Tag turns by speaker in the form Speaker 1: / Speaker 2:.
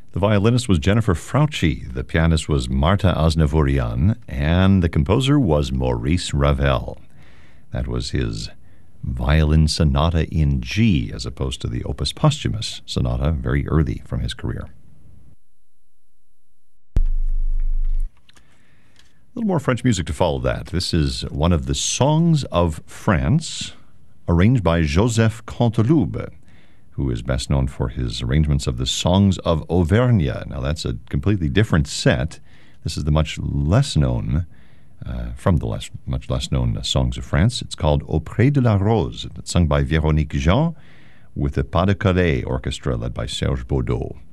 Speaker 1: The violinist was Jennifer Frautschi, the pianist was Marta Aznavourian, and the composer was Maurice Ravel. That was his violin sonata in G, as opposed to the Opus Posthumus sonata, very early from his career. A little more French music to follow that. This is one of the Songs of France, arranged by Joseph Canteloube, who is best known for his arrangements of the Songs of Auvergne. Now, that's a completely different set. This is the much less known, much less known Songs of France. It's called Auprès de la Rose. It's sung by Véronique Jean with the Pas de Calais Orchestra led by Serge Baudot.